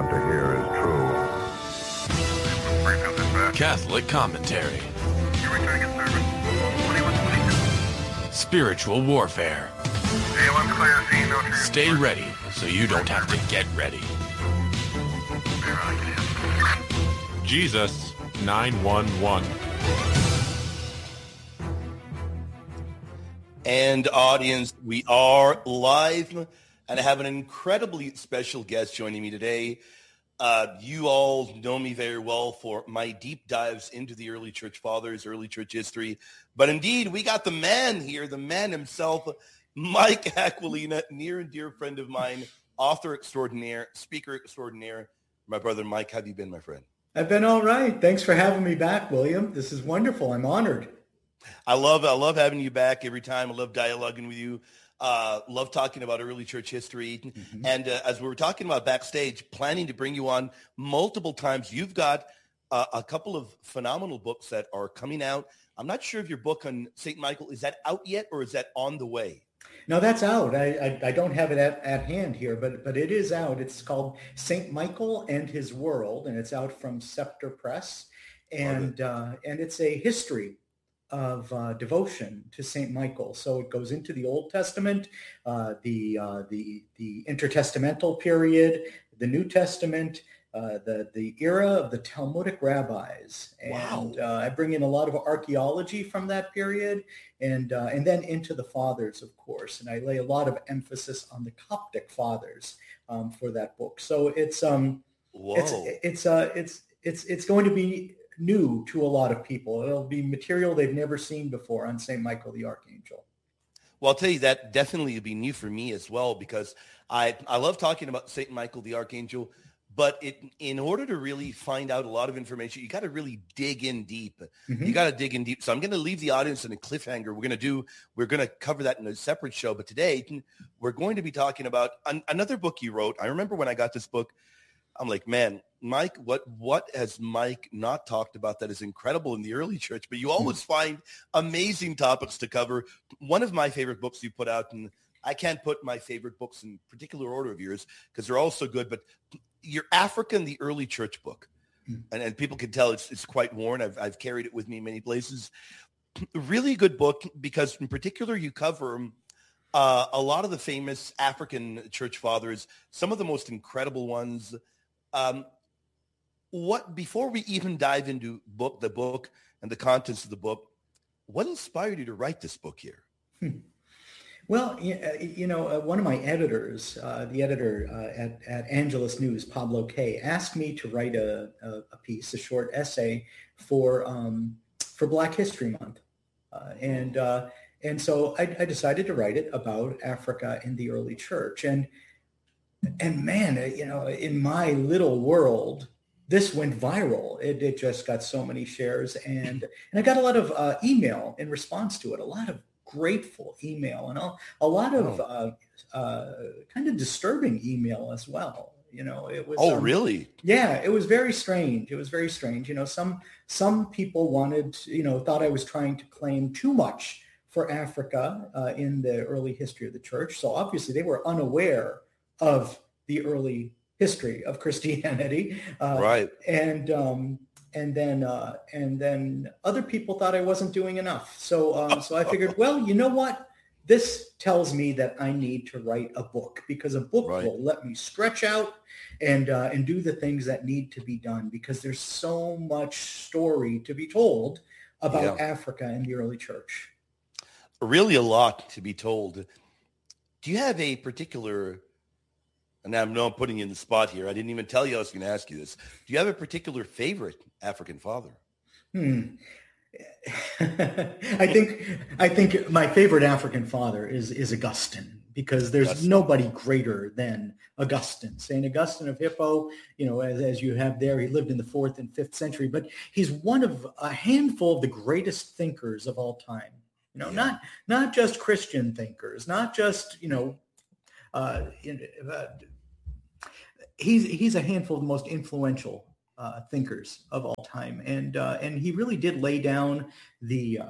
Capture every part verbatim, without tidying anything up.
want to hear is true. Catholic commentary. Spiritual warfare. Stay ready so you don't have to get ready. Jesus nine one one. And audience, we are live, and I have an incredibly special guest joining me today. Uh, you all know me very well for my deep dives into the early church fathers, early church history. But indeed, we got the man here, the man himself, Mike Aquilina, near and dear friend of mine, author extraordinaire, speaker extraordinaire. My brother Mike, how have you been, my friend? I've been all right. Thanks for having me back, William. This is wonderful. I'm honored. I love I love having you back every time. I love dialoguing with you. Uh, love talking about early church history. Mm-hmm. And uh, as we were talking about backstage, planning to bring you on multiple times, you've got uh, a couple of phenomenal books that are coming out. I'm not sure if your book on Saint Michael, is that out yet or is that on the way? No, that's out. I, I, I don't have it at, at hand here, but but it is out. It's called Saint Michael and His World, and it's out from Scepter Press. And, uh, and it's a history of uh, devotion to Saint Michael. So it goes into the Old Testament, uh, the uh, the the intertestamental period, the New Testament, uh, the the era of the Talmudic rabbis, and wow. uh, I bring in a lot of archaeology from that period, and uh, and then into the fathers, of course, and I lay a lot of emphasis on the Coptic fathers um, for that book. So it's um Whoa. it's it's uh it's it's it's going to be new to a lot of people. It'll be material they've never seen before on Saint Michael the Archangel. Well, I'll tell you, that definitely would be new for me as well, because I, I love talking about Saint Michael the Archangel, but it, in order to really find out a lot of information, you got to really dig in deep. Mm-hmm. You got to dig in deep. So I'm going to leave the audience in a cliffhanger. We're going to do, we're going to cover that in a separate show. But today we're going to be talking about an, another book you wrote. I remember when I got this book, I'm like, man, Mike, what what has Mike not talked about that is incredible in the early church? But you always find amazing topics to cover. One of my favorite books you put out, and I can't put my favorite books in particular order of yours because they're all so good, but your Africa and the Early Church book, mm. and, and people can tell it's it's quite worn. I've, I've carried it with me many places. Really good book because in particular you cover uh, a lot of the famous African church fathers, some of the most incredible ones. Um, what before we even dive into book the book and the contents of the book, what inspired you to write this book here? Hmm. Well, you know, uh, one of my editors, uh, the editor uh, at, at Angelus News, Pablo K, asked me to write a, a, a piece, a short essay for um, for Black History Month, uh, and uh, and so I, I decided to write it about Africa in the early church, and. And man, you know, in my little world, this went viral. It, it just got so many shares, and and I got a lot of uh, email in response to it. A lot of grateful email, and a, a lot of uh, uh, kind of disturbing email as well. You know, it was. Oh, um, really? Yeah, it was very strange. It was very strange. You know, some some people wanted, you know, thought I was trying to claim too much for Africa uh, in the early history of the church. So obviously, they were unaware of the early history of Christianity, uh, right? And um, and then uh, and then other people thought I wasn't doing enough. So um, so I figured, well, you know what? This tells me that I need to write a book, because a book right. will let me stretch out and uh, and do the things that need to be done, because there's so much story to be told about yeah. Africa in the early church. Really, a lot to be told. Do you have a particular? And I know I'm putting you in the spot here. I didn't even tell you I was going to ask you this. Do you have a particular favorite African father? Hmm. I think I think my favorite African father is is Augustine, because there's Augustine. Nobody greater than Augustine. Saint Augustine of Hippo, you know, as, as you have there, he lived in the fourth and fifth century, but he's one of a handful of the greatest thinkers of all time. You know, yeah. not not just Christian thinkers, not just, you know, uh, in, uh, he's he's a handful of the most influential uh, thinkers of all time, and uh, and he really did lay down the uh,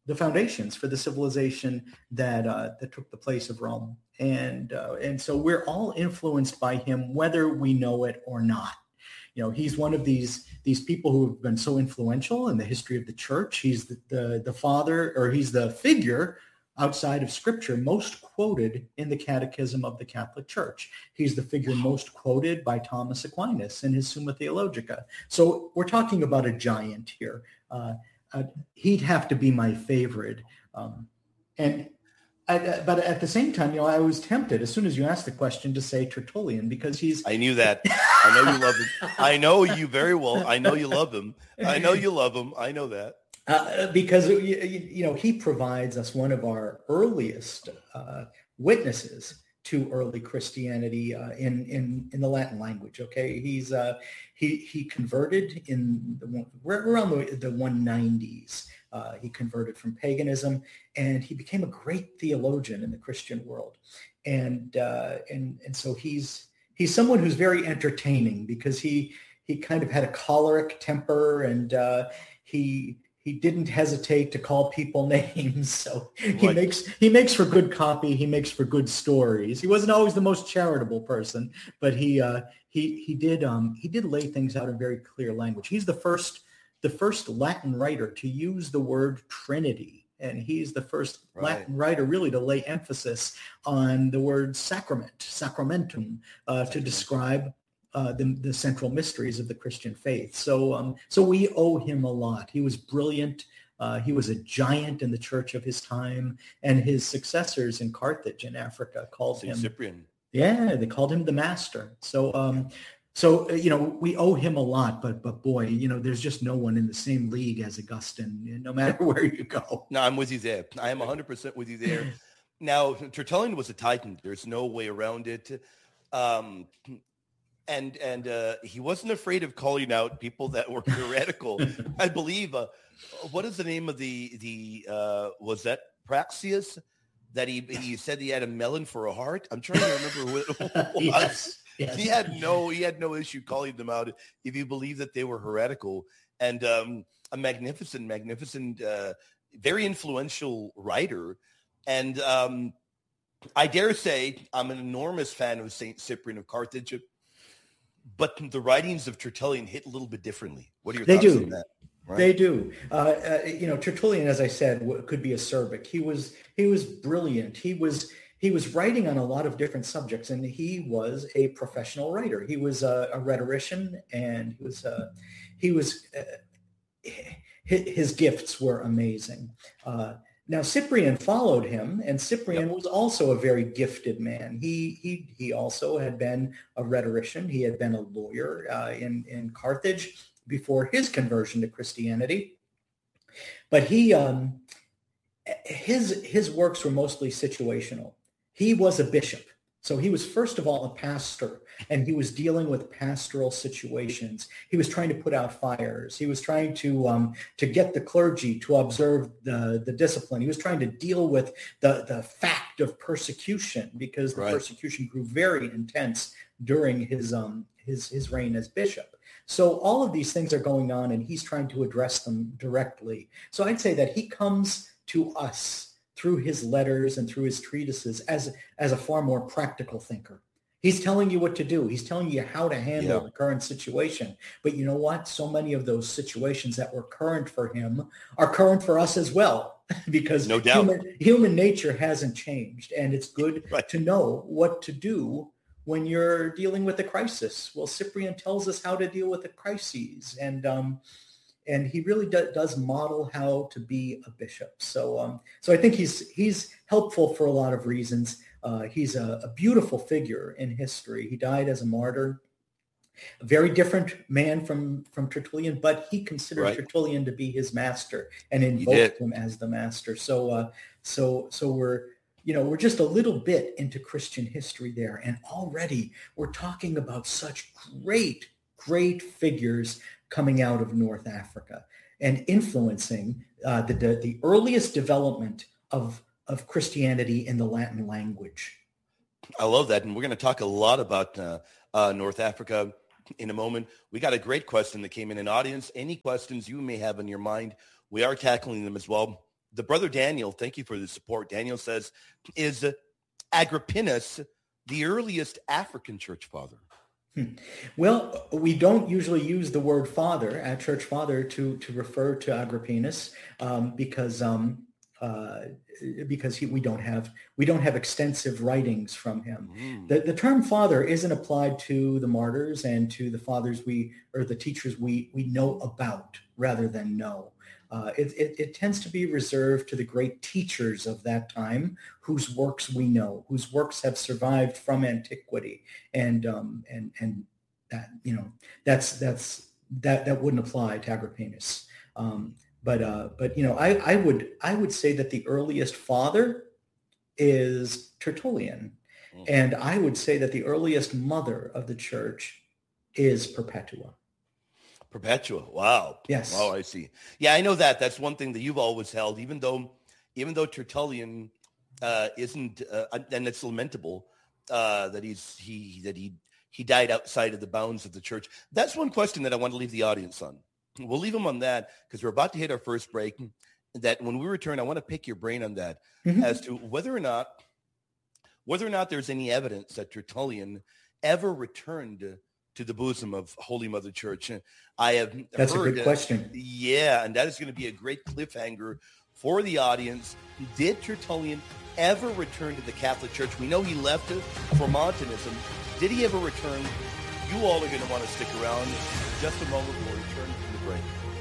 the foundations for the civilization that uh, that took the place of Rome. And uh, and so we're all influenced by him, whether we know it or not. You know, he's one of these these people who have been so influential in the history of the church. He's the the, the father, or he's the figure outside of Scripture most quoted in the Catechism of the Catholic Church. He's the figure most quoted by Thomas Aquinas in his Summa Theologica. So we're talking about a giant here. Uh, uh, he'd have to be my favorite. Um, and I, but at the same time, you know, I was tempted as soon as you asked the question to say Tertullian, because he's... I knew that. I know you love him. I know you very well. I know you love him. I know you love him. I know that. Uh, because, you, you know, he provides us one of our earliest uh, witnesses to early Christianity uh, in, in, in the Latin language. Okay. He's uh, he, he converted in the, around the, the one nineties. Uh, he converted from paganism, and he became a great theologian in the Christian world. And, uh, and, and so he's, he's someone who's very entertaining, because he, he kind of had a choleric temper, and uh, he, he didn't hesitate to call people names. So he Right. makes, he makes for good copy. He makes for good stories. He wasn't always the most charitable person, but he, uh, he, he did, um, he did lay things out in very clear language. He's the first, the first Latin writer to use the word Trinity. And he's the first Right. Latin writer really to lay emphasis on the word sacrament, sacramentum, uh, to describe uh, the, the central mysteries of the Christian faith. So, um, so we owe him a lot. He was brilliant. Uh, he was a giant in the church of his time, and his successors in Carthage in Africa called Saint him. Cyprian. Yeah, they called him the master. So, um, so uh, you know, we owe him a lot. But, but boy, you know, there's just no one in the same league as Augustine, no matter where you go. No, I'm with you there. I am one hundred percent with you there. Now, Tertullian was a titan. There's no way around it. Um, and and uh, he wasn't afraid of calling out people that were heretical. I believe. Uh, what is the name of the the uh, was that Praxius that he he said he had a melon for a heart? I'm trying to remember who it was. Yes, yes. He had no he had no issue calling them out if you believe that they were heretical. And um, a magnificent, magnificent, uh, very influential writer. And um, I dare say I'm an enormous fan of Saint Cyprian of Carthage. But the writings of Tertullian hit a little bit differently. What are your They thoughts do. on that? Right. They do. Uh, uh, you know, Tertullian, as I said, w- could be acerbic. He was he was brilliant. He was he was writing on a lot of different subjects, and he was a professional writer. He was a, a rhetorician, and he was uh, he was uh, his, his gifts were amazing. Uh, Now, Cyprian followed him, and Cyprian yep. was also a very gifted man. He he he also had been a rhetorician. He had been a lawyer uh, in, in Carthage before his conversion to Christianity. But he um, his his works were mostly situational. He was a bishop. So he was, first of all, a pastor, and he was dealing with pastoral situations. He was trying to put out fires. He was trying to um, to get the clergy to observe the, the discipline. He was trying to deal with the, the fact of persecution, because the right. persecution grew very intense during his um his his reign as bishop. So all of these things are going on, and he's trying to address them directly. So I'd say that he comes to us through his letters and through his treatises as, as a far more practical thinker. He's telling you what to do. He's telling you how to handle yeah. the current situation. But you know what? So many of those situations that were current for him are current for us as well, because no doubt. Human, human nature hasn't changed. And it's good right. to know what to do when you're dealing with a crisis. Well, Cyprian tells us how to deal with the crises. And, um, And he really do, does model how to be a bishop. So, um, so I think he's he's helpful for a lot of reasons. Uh, he's a, a beautiful figure in history. He died as a martyr, a very different man from from Tertullian, but he considered right. Tertullian to be his master and invoked him as the master. So, uh, so, so we're you know we're just a little bit into Christian history there, and already we're talking about such great, great figures coming out of North Africa and influencing uh, the, the the earliest development of of Christianity in the Latin language. I love that, and we're going to talk a lot about uh, uh, North Africa in a moment. We got a great question that came in. An audience, any questions you may have in your mind, we are tackling them as well. the brother Daniel, thank you for the support. Daniel says, is Agrippinus the earliest African church father? Hmm. Well, we don't usually use the word father, at church father, to to refer to Agrippinus um, because um, uh, because he, we don't have we don't have extensive writings from him. Mm. The the term father isn't applied to the martyrs and to the fathers we or the teachers we we know about rather than know. Uh, it, it, it tends to be reserved to the great teachers of that time, whose works we know, whose works have survived from antiquity, and um, and and that you know that's that's that that wouldn't apply to Agrippinus. Um, but uh, but you know I, I would I would say that the earliest father is Tertullian, mm. and I would say that the earliest mother of the church is Perpetua. Perpetua. Wow. Yes. Oh, I see. Yeah, I know that. That's one thing that you've always held, even though, even though Tertullian uh, isn't, uh, and it's lamentable uh, that he's he that he he died outside of the bounds of the church. That's one question that I want to leave the audience on. We'll leave them on that because we're about to hit our first break. That when we return, I want to pick your brain on that mm-hmm. as to whether or not whether or not there's any evidence that Tertullian ever returned to the bosom of Holy Mother Church. I have That's heard, a good question. Uh, yeah, and that is going to be a great cliffhanger for the audience. Did Tertullian ever return to the Catholic Church? We know he left it for Montanism. Did he ever return? You all are going to want to stick around just a moment. We'll return from the break.